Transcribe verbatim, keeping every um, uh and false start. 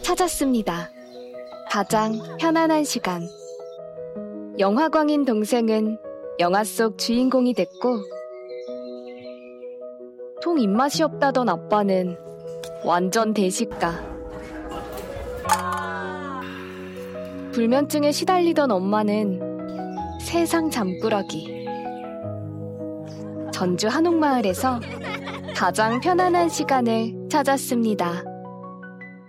찾았습니다. 가장 편안한 시간. 영화광인 동생은 영화 속 주인공이 됐고, 통 입맛이 없다던 아빠는 완전 대식가. 불면증에 시달리던 엄마는 세상 잠꾸러기. 전주 한옥마을에서 가장 편안한 시간을 찾았습니다.